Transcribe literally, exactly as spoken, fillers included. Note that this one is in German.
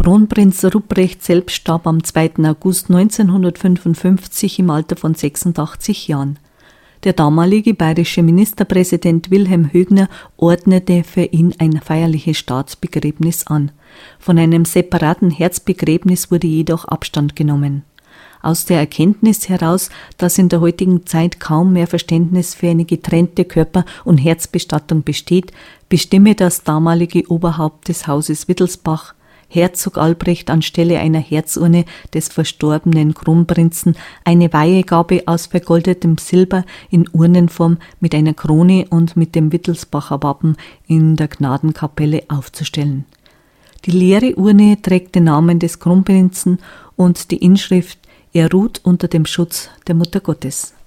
Kronprinz Ruprecht selbst starb am zweiten August neunzehnhundertfünfundfünfzig im Alter von sechsundachtzig Jahren. Der damalige bayerische Ministerpräsident Wilhelm Högner ordnete für ihn ein feierliches Staatsbegräbnis an. Von einem separaten Herzbegräbnis wurde jedoch Abstand genommen. Aus der Erkenntnis heraus, dass in der heutigen Zeit kaum mehr Verständnis für eine getrennte Körper- und Herzbestattung besteht, bestimme das damalige Oberhaupt des Hauses Wittelsbach, Herzog Albrecht, anstelle einer Herzurne des verstorbenen Kronprinzen eine Weihegabe aus vergoldetem Silber in Urnenform mit einer Krone und mit dem Wittelsbacher Wappen in der Gnadenkapelle aufzustellen. Die leere Urne trägt den Namen des Kronprinzen und die Inschrift: Er ruht unter dem Schutz der Mutter Gottes.